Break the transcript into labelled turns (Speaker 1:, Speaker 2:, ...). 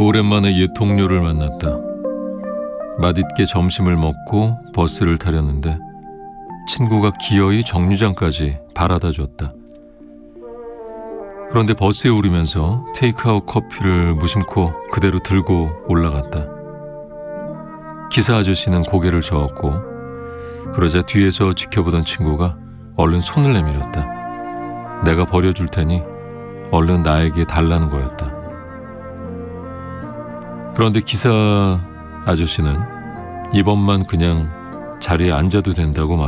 Speaker 1: 오랜만에 옛 동료를 만났다. 맛있게 점심을 먹고 버스를 타려는데 친구가 기어이 정류장까지 바라다 줬다. 그런데 버스에 오르면서 테이크아웃 커피를 무심코 그대로 들고 올라갔다. 기사 아저씨는 고개를 저었고 그러자 뒤에서 지켜보던 친구가 얼른 손을 내밀었다. 내가 버려줄 테니 얼른 나에게 달라는 거였다. 그런데 기사 아저씨는 이번만 그냥 자리에 앉아도 된다고